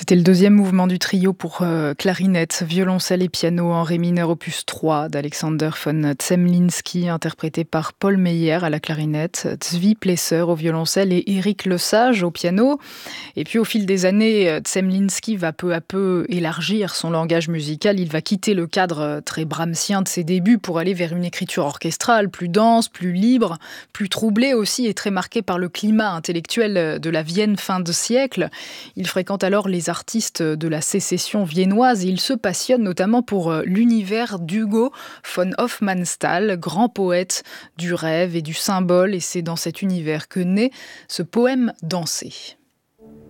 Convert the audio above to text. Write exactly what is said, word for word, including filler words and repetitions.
C'était le deuxième mouvement du trio pour euh, clarinette, violoncelle et piano en ré mineur opus trois d'Alexander von Zemlinsky, interprété par Paul Meyer à la clarinette, Zvi Plesser au violoncelle et Éric Lesage au piano. Et puis au fil des années, Zemlinsky va peu à peu élargir son langage musical. Il va quitter le cadre très brahmsien de ses débuts pour aller vers une écriture orchestrale, plus dense, plus libre, plus troublée aussi et très marquée par le climat intellectuel de la Vienne fin de siècle. Il fréquente alors les artistes de la sécession viennoise et il se passionne notamment pour l'univers d'Hugo von Hofmannsthal, grand poète du rêve et du symbole. Et c'est dans cet univers que naît ce poème dansé.